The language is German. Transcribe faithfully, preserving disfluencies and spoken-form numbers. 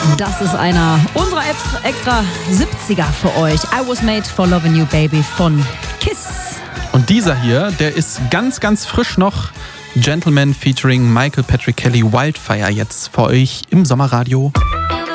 Das ist einer unserer extra siebziger für euch. I Was Made for Loving You Baby von Kiss. Und dieser hier, der ist ganz, ganz frisch noch. Gentleman featuring Michael Patrick Kelly, Wildfire, jetzt für euch im Sommerradio.